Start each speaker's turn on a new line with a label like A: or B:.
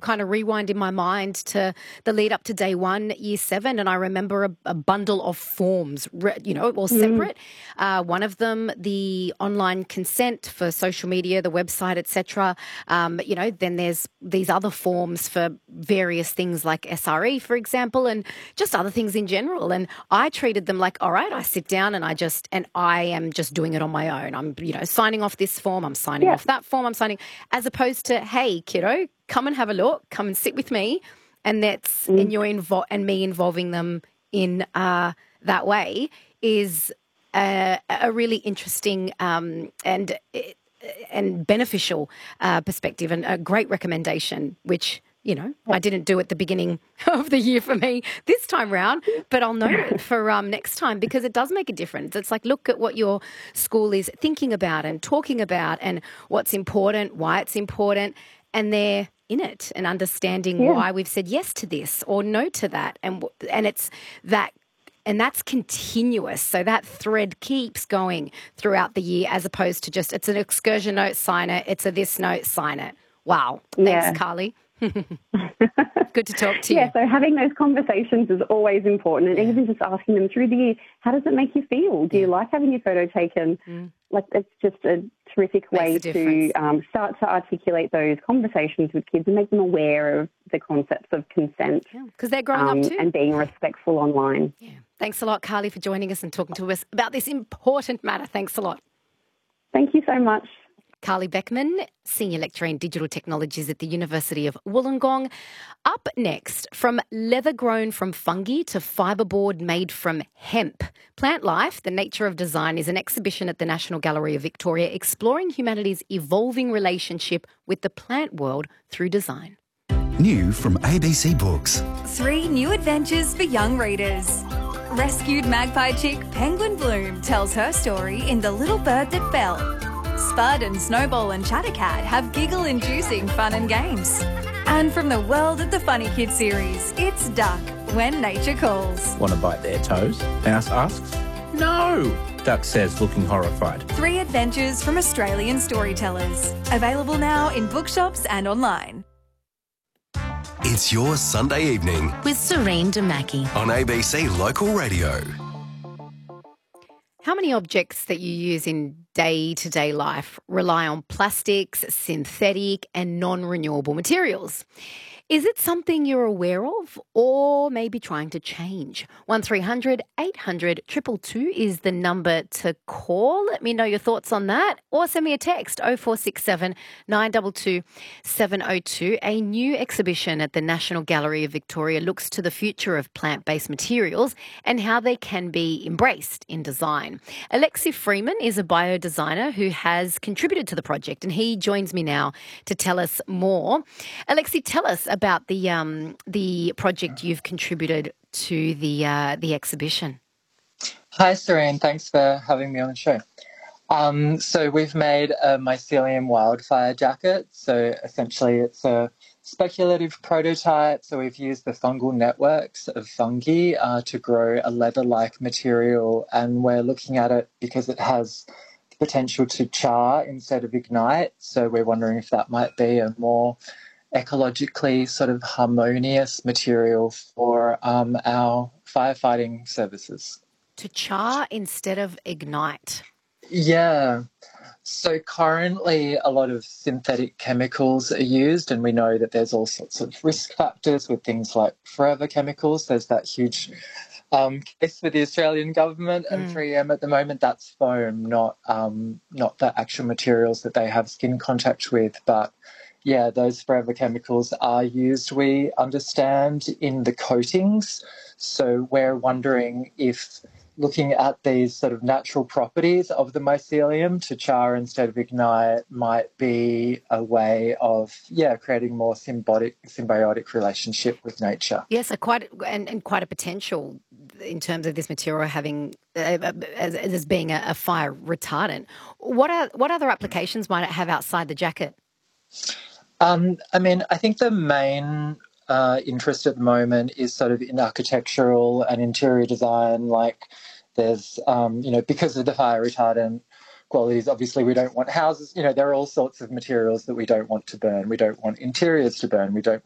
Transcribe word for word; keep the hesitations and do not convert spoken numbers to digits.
A: kind of rewind in my mind to the lead up to day one, year seven, and I remember a, a bundle of forms, you know, all separate. Mm. Uh, one of them, the online consent for social media, the website, et cetera. Um, you know, then there's these other forms for various things like S R E, for example, and just other things in general. And I treated them like, all right, I sit down and I just, and I am just doing it on my own. I'm, you know, signing off this form, I'm signing
B: Yeah.
A: off that form, I'm signing, as opposed to, hey, kiddo, come and have a look, come and sit with me. And that's, mm. and you're invo- and me involving them in uh, that way is a, a really interesting um, and and beneficial uh, perspective, and a great recommendation, which, you know, I didn't do at the beginning of the year for me this time round, but I'll note it for um, next time, because it does make a difference. It's like, look at what your school is thinking about and talking about and what's important, why it's important, and they're in it and understanding yeah. why we've said yes to this or no to that. And and it's that, and that's continuous. So that thread keeps going throughout the year, as opposed to just, it's an excursion note, sign it. It's a this note, sign it. Wow.
B: Yeah.
A: Thanks, Carly. Good to talk to you.
B: Yeah, so having those conversations is always important, and yeah. even just asking them through the year, how does it make you feel? Do yeah. you like having your photo taken? Mm. Like, it's just a terrific way to um, start to articulate those conversations with kids and make them aware of the concepts of consent.
A: Because yeah, they're growing um, up too.
B: And being respectful online.
A: Yeah. Thanks a lot, Carly, for joining us and talking to us about this important matter. Thanks a lot.
B: Thank you so much.
A: Carly Beckman, Senior Lecturer in Digital Technologies at the University of Wollongong. Up next, from leather grown from fungi to fibreboard made from hemp. Plant Life, The Nature of Design is an exhibition at the National Gallery of Victoria exploring humanity's evolving relationship with the plant world through design.
C: New from A B C Books.
D: Three new adventures for young readers. Rescued magpie chick Penguin Bloom tells her story in The Little Bird That Fell. Spud and Snowball and Chattercat have giggle-inducing fun and games. And from the world of the Funny Kids series, it's Duck, When Nature Calls.
E: Want to bite their toes? Mouse asks. No, Duck says, looking horrified.
D: Three adventures from Australian storytellers. Available now in bookshops and online.
C: It's your Sunday evening
F: with Serene Damaki
C: on A B C Local Radio.
A: How many objects that you use in day-to-day life rely on plastics, synthetic and non-renewable materials? Is it something you're aware of or maybe trying to change? one three hundred eight hundred two two two is the number to call. Let me know your thoughts on that, or send me a text oh four six seven nine two two seven oh two. A new exhibition at the National Gallery of Victoria looks to the future of plant-based materials and how they can be embraced in design. Alexi Freeman is a biodesigner who has contributed to the project, and he joins me now to tell us more. Alexi, tell us about the um, the project you've contributed to the uh, the exhibition.
G: Hi, Serene. Thanks for having me on the show. Um, so we've made a mycelium wildfire jacket. So essentially it's a speculative prototype. So we've used the fungal networks of fungi uh, to grow a leather-like material, and we're looking at it because it has the potential to char instead of ignite. So we're wondering if that might be a more ecologically sort of harmonious material for um, our firefighting services.
A: To char instead of ignite.
G: Yeah. So currently a lot of synthetic chemicals are used, and we know that there's all sorts of risk factors with things like forever chemicals. There's that huge um, case with the Australian government and mm. three M at the moment. That's foam, not um, not the actual materials that they have skin contact with, but yeah, those forever chemicals are used, we understand, in the coatings. So we're wondering if looking at these sort of natural properties of the mycelium to char instead of ignite might be a way of, yeah, creating more symbiotic symbiotic relationship with nature.
A: Yes, a quite and, and quite a potential in terms of this material having uh, as, as being a, a fire retardant. What are what other applications might it have outside the jacket?
G: Um, I mean, I think the main uh, interest at the moment is sort of in architectural and interior design. Like there's, um, you know, because of the fire retardant qualities, obviously we don't want houses, you know, there are all sorts of materials that we don't want to burn. We don't want interiors to burn. We don't